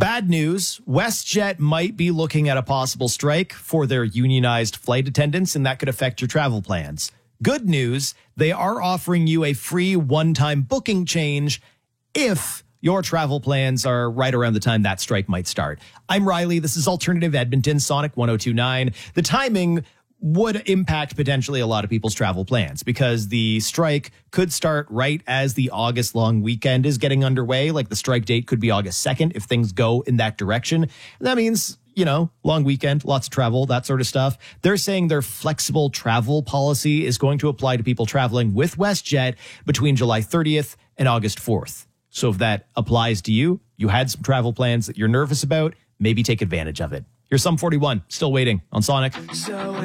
Bad news, WestJet might be looking at a possible strike for their unionized flight attendants, and that could affect your travel plans. Good news, they are offering you a free one-time booking change if your travel plans are right around the time that strike might start. I'm Riley. This is Alternative Edmonton, Sonic 102.9. The timing would impact potentially a lot of people's travel plans because the strike could start right as the August long weekend is getting underway. Like the strike date could be August 2nd if things go in that direction. That means, long weekend, lots of travel, that sort of stuff. They're saying their flexible travel policy is going to apply to people traveling with WestJet between July 30th and August 4th. So if that applies to you, you had some travel plans that you're nervous about, maybe take advantage of it. Here's Sum 41, still waiting on Sonic.